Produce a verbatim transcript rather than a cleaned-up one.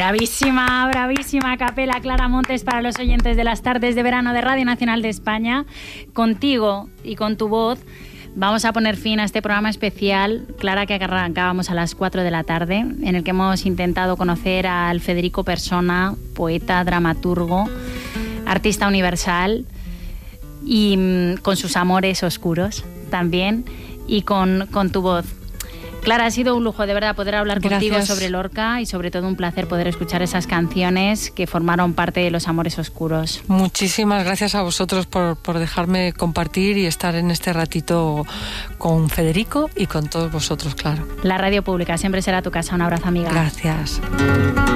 Bravísima, bravísima capela Clara Montes para los oyentes de las tardes de verano de Radio Nacional de España. Contigo y con tu voz vamos a poner fin a este programa especial, Clara, que arrancábamos a las cuatro de la tarde, en el que hemos intentado conocer al Federico Persona, poeta, dramaturgo, artista universal y mmm, con sus amores oscuros también y con, con tu voz. Clara, ha sido un lujo de verdad poder hablar Gracias. contigo sobre Lorca y sobre todo un placer poder escuchar esas canciones que formaron parte de los amores oscuros. Muchísimas gracias a vosotros por, por dejarme compartir y estar en este ratito con Federico y con todos vosotros, claro. La radio pública siempre será tu casa. Un abrazo, amiga. Gracias.